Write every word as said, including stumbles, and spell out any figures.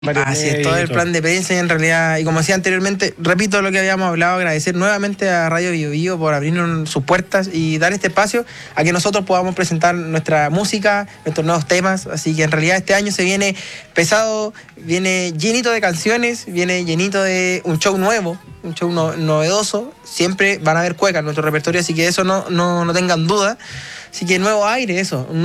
Así es, todo el plan de prensa y en realidad, y como decía anteriormente, repito lo que habíamos hablado, agradecer nuevamente a Radio Bio Bio por abrirnos sus puertas y dar este espacio a que nosotros podamos presentar nuestra música, nuestros nuevos temas, así que en realidad este año se viene pesado, viene llenito de canciones, viene llenito de un show nuevo, un show no, novedoso, siempre van a haber cuecas en nuestro repertorio, así que eso no, no, no tengan duda, así que nuevo aire, eso.